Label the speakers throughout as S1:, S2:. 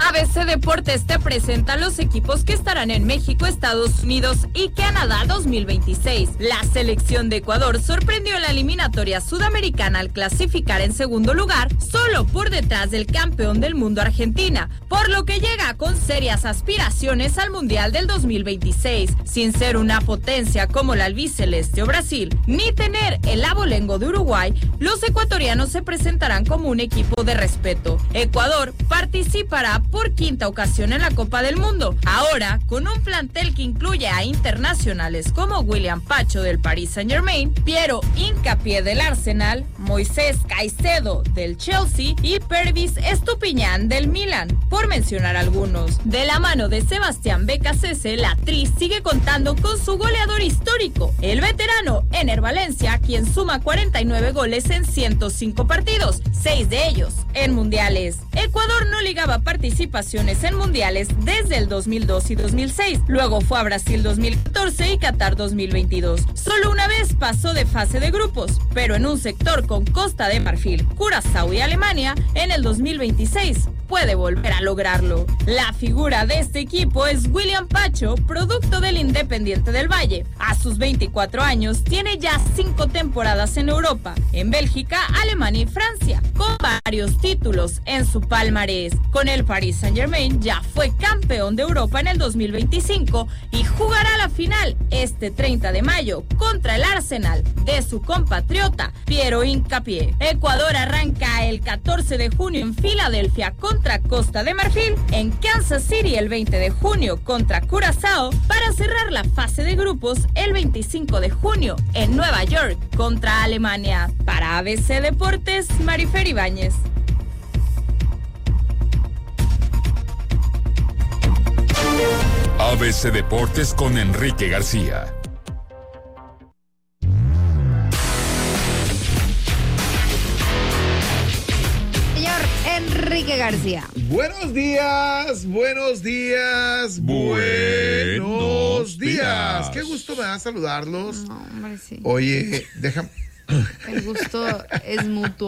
S1: ABC Deportes te presenta los equipos que estarán en México, Estados Unidos y Canadá 2026. La selección de Ecuador sorprendió en la eliminatoria sudamericana al clasificar en segundo lugar, solo por detrás del campeón del mundo Argentina, por lo que llega con serias aspiraciones al Mundial del 2026, sin ser una potencia como la albiceleste o Brasil, ni tener el abolengo de Uruguay. Los ecuatorianos se presentarán como un equipo de respeto. Ecuador participará por quinta ocasión en la Copa del Mundo, ahora con un plantel que incluye a internacionales como William Pacho del Paris Saint-Germain, Piero Hincapié del Arsenal, Moisés Caicedo del Chelsea y Pervis Estupiñán del Milan, por mencionar algunos. De la mano de Sebastián Becasese, la Tri sigue contando con su goleador histórico, el veterano Ener Valencia, quien suma 49 goles en 105 partidos, 6 de ellos en mundiales. Ecuador no ligaba participaciones en mundiales desde el 2002 y 2006. Luego fue a Brasil 2014 y Qatar 2022. Solo una vez pasó de fase de grupos, pero en un sector con Costa de Marfil, Curazao y Alemania, en el 2026 puede volver a lograrlo. La figura de este equipo es William Pacho, producto del Independiente del Valle. A sus 24 años tiene ya 5 temporadas en Europa, en Bélgica, Alemania y Francia, con varios títulos en su palmarés. Con el Paris Saint-Germain ya fue campeón de Europa en el 2025 y jugará la final este 30 de mayo contra el Arsenal de su compatriota Piero Hincapié. Ecuador arranca el 14 de junio en Filadelfia contra Costa de Marfil, en Kansas City el 20 de junio contra Curazao, para cerrar la fase de grupos el 25 de junio en Nueva York contra Alemania. Para ABC Deportes, Marifer Ibáñez.
S2: ABC Deportes con Enrique García.
S3: Enrique García.
S4: Buenos días, buenos días, buenos días. Qué gusto me da saludarlos.
S3: No, hombre, sí.
S4: Oye, déjame.
S3: El gusto es mutuo.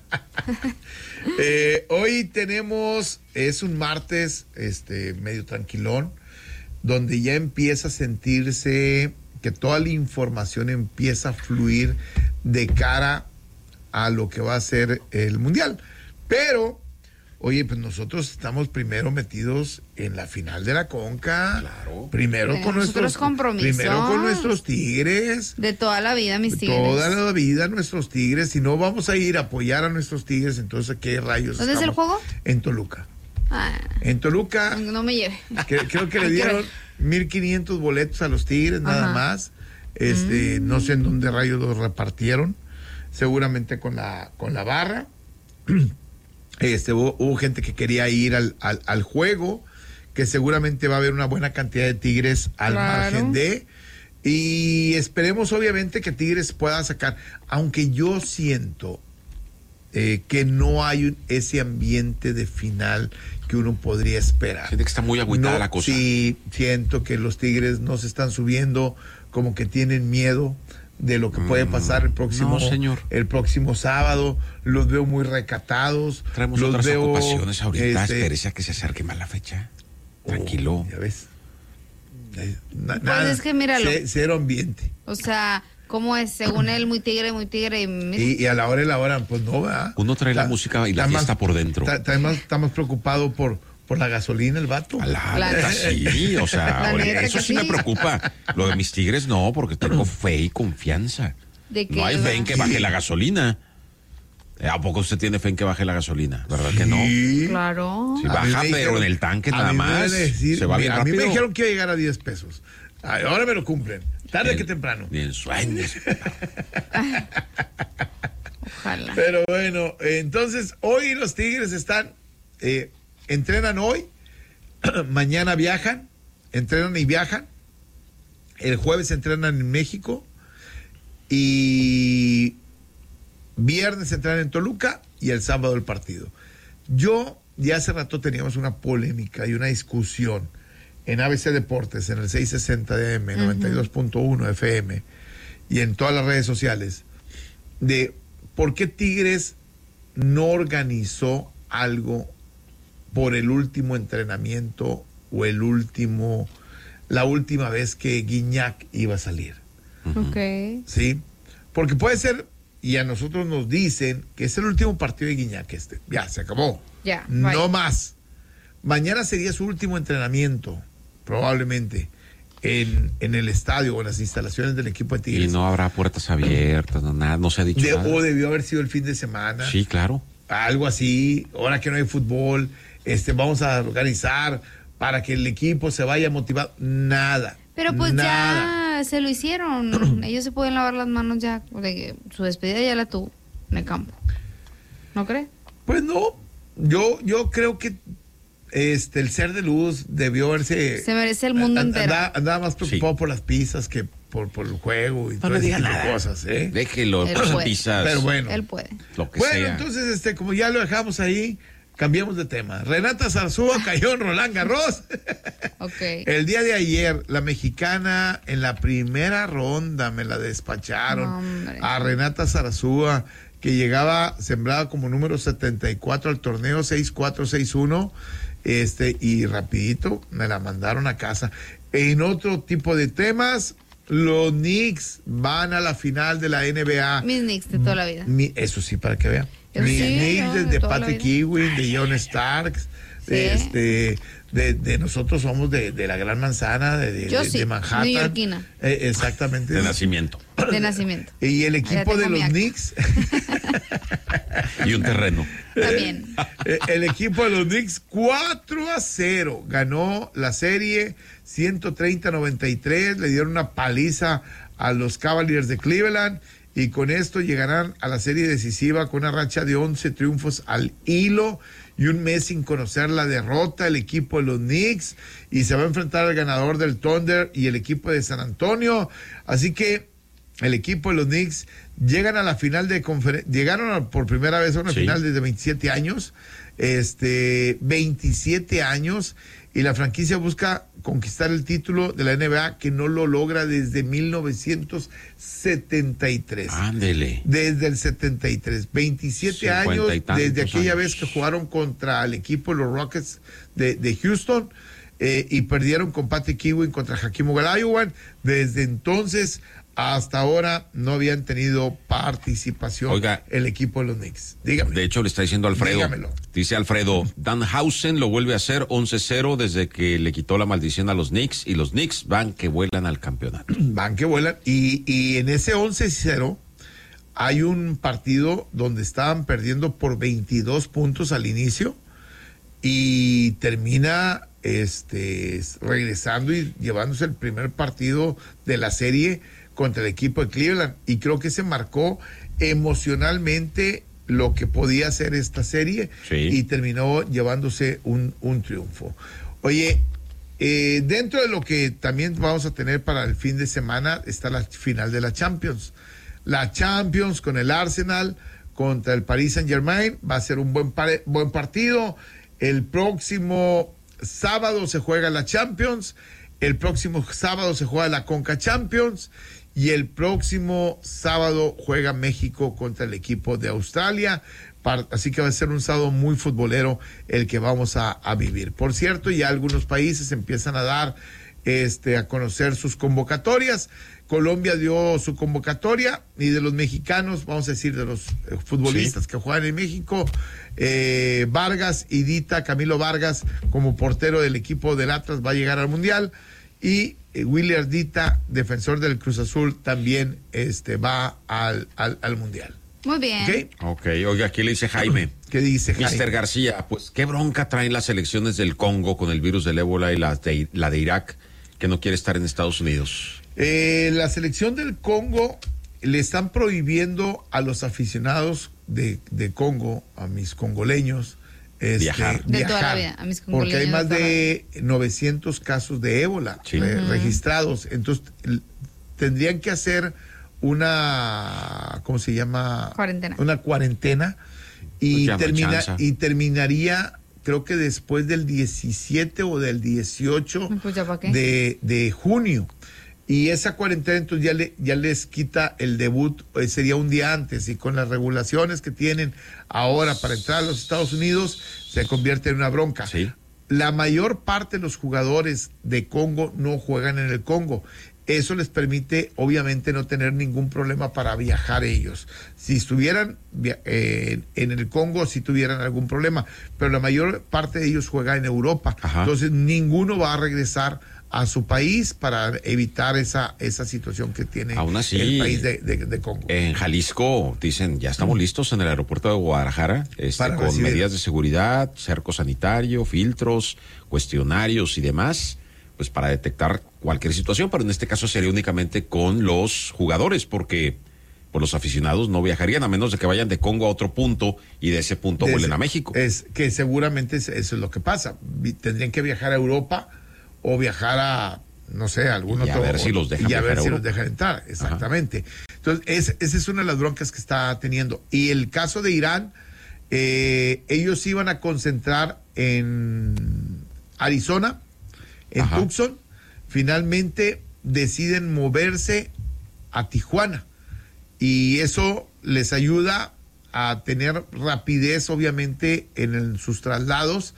S4: Hoy tenemos, es un martes, medio tranquilón, donde ya empieza a sentirse que toda la información empieza a fluir de cara a lo que va a ser el Mundial. Pero, oye, pues nosotros estamos primero metidos en la final de la Conca. Claro. Primero con nuestros compromisos. Primero con nuestros Tigres.
S3: De toda la vida, mis Tigres.
S4: Toda la vida nuestros Tigres. Si no vamos a ir a apoyar a nuestros Tigres, entonces ¿qué rayos?
S3: ¿Dónde es el juego?
S4: En Toluca.
S3: Ah,
S4: en Toluca.
S3: No me lleve.
S4: Creo que le dieron 1,500 boletos a los Tigres, nada más. No sé en dónde rayos los repartieron. Seguramente con la barra. Hubo gente que quería ir al juego, que seguramente va a haber una buena cantidad de Tigres al margen de, y esperemos obviamente que Tigres pueda sacar, aunque yo siento que no hay ese ambiente de final que uno podría esperar.
S5: Siente que está muy agüitada la cosa.
S4: Sí, siento que los Tigres no se están subiendo, como que tienen miedo de lo que puede pasar el próximo sábado. Los veo muy recatados.
S5: Traemos otras ocupaciones ahorita. Espérese a que se acerque más la fecha. Tranquilo.
S4: Ya ves.
S3: Pues es que míralo.
S4: Cero ambiente.
S3: O sea, ¿cómo es? Según él, muy tigre.
S4: Y a la hora, pues no, ¿verdad?
S5: Uno trae la música y la fiesta por dentro.
S4: Estamos preocupados por la gasolina, el vato.
S5: La neta, sí, o sea, eso sí me preocupa. Lo de mis Tigres no, porque tengo fe y confianza. No hay fe en que baje la gasolina. ¿A poco usted tiene fe en que baje la gasolina? ¿Verdad que no?
S3: Claro.
S5: Si baja, pero en el tanque nada más. Se va bien rápido.
S4: A mí me dijeron que iba a llegar a 10 pesos. Ahora me lo cumplen. Tarde que temprano.
S5: Ni en sueños.
S3: Ojalá.
S4: Pero bueno, entonces hoy los Tigres están... entrenan hoy, mañana viajan, entrenan y viajan, el jueves entrenan en México y viernes entrenan en Toluca y el sábado el partido. Yo, ya hace rato teníamos una polémica y una discusión en ABC Deportes, en el 660 de AM, 92.1 FM y en todas las redes sociales, de por qué Tigres no organizó algo por el último entrenamiento o la última vez que Gignac iba a salir.
S3: Ok.
S4: ¿Sí? Porque puede ser, y a nosotros nos dicen que es el último partido de Gignac ya, se acabó.
S3: Ya,
S4: no más. Mañana sería su último entrenamiento, probablemente, en el estadio o en las instalaciones del equipo de Tigres.
S5: Y no habrá puertas abiertas, nada, no se ha dicho nada.
S4: O debió haber sido el fin de semana.
S5: Sí, claro.
S4: Algo así, ahora que no hay fútbol, vamos a organizar para que el equipo se vaya motivado. Nada.
S3: Pero pues nada. Ya se lo hicieron. Ellos se pueden lavar las manos ya. Su despedida ya la tuvo en el campo. ¿No crees?
S4: Pues no. Yo creo que el ser de luz debió haberse...
S3: Se merece el mundo entero.
S4: Andaba más preocupado por las pizzas que por el juego y
S5: no le diga nada.
S4: Cosas, ¿eh?
S5: Déjelo, por pizzas.
S4: Pero bueno.
S3: Él puede.
S5: Lo que sea.
S4: Entonces, como ya lo dejamos ahí, cambiamos de tema. Renata Zarzúa cayó en Roland Garros.
S3: Okay.
S4: El día de ayer, la mexicana en la primera ronda me la despacharon a Renata Zarzúa, que llegaba sembrada como número 74 al torneo 6-4-6-1, y rapidito me la mandaron a casa. En otro tipo de temas, los Knicks van a la final de la NBA.
S3: Mis Knicks de toda la vida.
S4: Eso sí, para que vean. Mis Knicks de Patrick Ewing, de John Starks,
S3: sí.
S4: de nosotros somos de la Gran Manzana, de Manhattan.
S3: Neoyorquina.
S4: Exactamente.
S5: De nacimiento.
S3: De nacimiento.
S4: Y el equipo de los Knicks.
S5: Y un terreno.
S3: También.
S4: El equipo de los Knicks 4-0 ganó la serie 130-93, le dieron una paliza a los Cavaliers de Cleveland y con esto llegarán a la serie decisiva con una racha de 11 triunfos al hilo y un mes sin conocer la derrota el equipo de los Knicks, y se va a enfrentar al ganador del Thunder y el equipo de San Antonio. Así que el equipo de los Knicks llegan a la final de conferencia, llegaron por primera vez a una final desde 27 años, 27 años, y la franquicia busca conquistar el título de la NBA, que no lo logra desde 1973.
S5: Ándele.
S4: Desde el 73, 27 años, desde aquella vez que jugaron contra el equipo de los Rockets de Houston, y perdieron con Patrick Ewing contra Hakeem Olajuwon. Desde entonces hasta ahora no habían tenido participación el equipo de los Knicks. Dígame.
S5: De hecho, le está diciendo Alfredo.
S4: Dígamelo.
S5: Dice Alfredo, Danhausen lo vuelve a hacer 11-0 desde que le quitó la maldición a los Knicks, y los Knicks van que vuelan al campeonato.
S4: Van que vuelan. Y en ese 11-0 hay un partido donde estaban perdiendo por 22 puntos al inicio y termina regresando y llevándose el primer partido de la serie contra el equipo de Cleveland, y creo que se marcó emocionalmente lo que podía hacer esta serie, y terminó llevándose un triunfo. Oye, dentro de lo que también vamos a tener para el fin de semana está la final de la Champions. La Champions con el Arsenal contra el Paris Saint-Germain va a ser un buen partido. El próximo sábado se juega la Champions, el próximo sábado se juega la Conca Champions, y el próximo sábado juega México contra el equipo de Australia. Así que va a ser un sábado muy futbolero el que vamos a vivir. Por cierto, ya algunos países empiezan a dar a conocer sus convocatorias. Colombia dio su convocatoria, y de los mexicanos, vamos a decir de los futbolistas que juegan en México, Vargas, Camilo Vargas como portero del equipo del Atlas va a llegar al Mundial, y Willy Ardita, defensor del Cruz Azul, también va al Mundial.
S3: Muy bien.
S5: Ok, oiga, aquí le dice Jaime.
S4: ¿Qué dice Jaime?
S5: Mister García, pues qué bronca traen las elecciones del Congo con el virus del ébola y la de Irak, que no quiere estar en Estados Unidos.
S4: La selección del Congo le están prohibiendo a los aficionados de Congo, a mis congoleños,
S5: viajar.
S3: De toda la vida, a mis congoleños.
S4: Porque hay más de 900 casos de ébola registrados. Entonces, tendrían que hacer una, ¿cómo se llama?
S3: Cuarentena.
S4: Una cuarentena, y terminaría, creo que después del 17 o del 18
S3: pues
S4: de junio. Y esa cuarentena entonces ya les quita el debut, sería un día antes, y con las regulaciones que tienen ahora para entrar a los Estados Unidos, se convierte en una bronca.
S5: Sí.
S4: La mayor parte de los jugadores de Congo no juegan en el Congo. Eso les permite, obviamente, no tener ningún problema para viajar ellos. Si estuvieran en el Congo, sí tuvieran algún problema, pero la mayor parte de ellos juega en Europa.
S5: Ajá.
S4: Entonces, ninguno va a regresar a su país para evitar esa situación que tiene
S5: aún así,
S4: el país de Congo.
S5: En Jalisco dicen, ya estamos listos en el aeropuerto de Guadalajara, con
S4: recibir
S5: medidas de seguridad, cerco sanitario, filtros, cuestionarios y demás, pues para detectar cualquier situación, pero en este caso sería únicamente con los jugadores, porque pues los aficionados no viajarían a menos de que vayan de Congo a otro punto y de ese punto vuelen a México.
S4: Es que seguramente eso es lo que pasa. Tendrían que viajar a Europa o viajar a, no sé, algún otro.
S5: Y a ver si los dejan
S4: y a ver si
S5: Europa.
S4: los dejan entrar, exactamente. Ajá. Entonces, esa es una de las broncas que está teniendo. Y el caso de Irán, ellos iban a concentrar en Arizona, en Tucson. Finalmente deciden moverse a Tijuana. Y eso les ayuda a tener rapidez, obviamente, sus traslados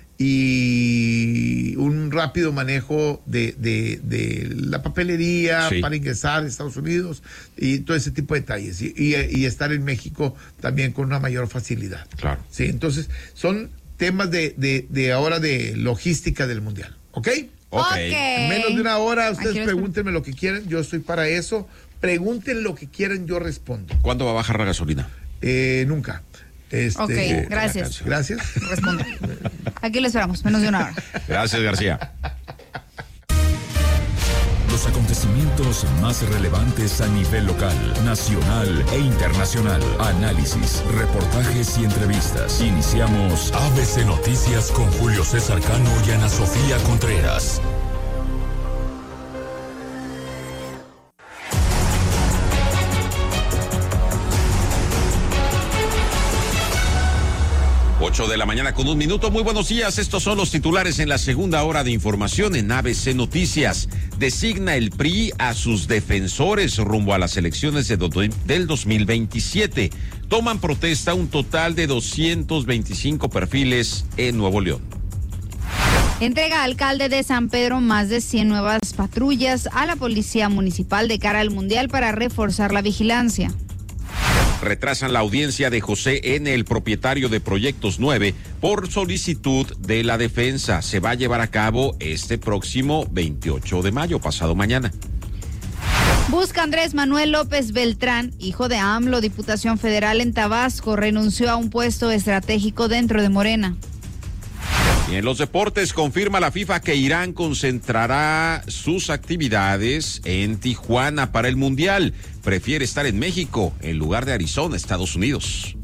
S4: y un rápido manejo de la papelería para ingresar a Estados Unidos y todo ese tipo de detalles y estar en México también con una mayor facilidad.
S5: Claro.
S4: Sí, entonces son temas de ahora de logística del mundial, ¿ok? En menos de una hora ustedes pregúntenme lo que quieran, yo estoy para eso. Pregunten lo que quieran, yo respondo.
S5: ¿Cuándo va a bajar la gasolina?
S4: Nunca.
S3: Ok, gracias.
S4: Gracias.
S3: Responde. Aquí lo esperamos, menos de una hora.
S5: Gracias, García.
S2: Los acontecimientos más relevantes a nivel local, nacional e internacional. Análisis, reportajes y entrevistas. Iniciamos ABC Noticias con Julio César Cano y Ana Sofía Contreras.
S5: De la mañana con 1 minuto. Muy buenos días. Estos son los titulares en la segunda hora de información en ABC Noticias. Designa el PRI a sus defensores rumbo a las elecciones del 2027. Toman protesta un total de 225 perfiles en Nuevo León.
S3: Entrega alcalde de San Pedro más de 100 nuevas patrullas a la policía municipal de cara al Mundial para reforzar la vigilancia.
S5: Retrasan la audiencia de José N., el propietario de Proyectos 9, por solicitud de la defensa. Se va a llevar a cabo este próximo 28 de mayo, pasado mañana.
S3: Busca Andrés Manuel López Beltrán, hijo de AMLO, Diputación Federal en Tabasco, renunció a un puesto estratégico dentro de Morena.
S5: Y en los deportes confirma la FIFA que Irán concentrará sus actividades en Tijuana para el Mundial. Prefiere estar en México en lugar de Arizona, Estados Unidos.